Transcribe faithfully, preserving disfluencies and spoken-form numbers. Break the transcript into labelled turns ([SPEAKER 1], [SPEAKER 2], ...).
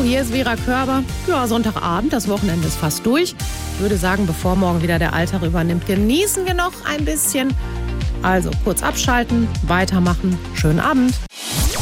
[SPEAKER 1] hier ist Vera Körber. Ja, Sonntagabend, das Wochenende ist fast durch. Ich würde sagen, bevor morgen wieder der Alltag übernimmt, genießen wir noch ein bisschen. Also kurz abschalten, weitermachen. Schönen Abend.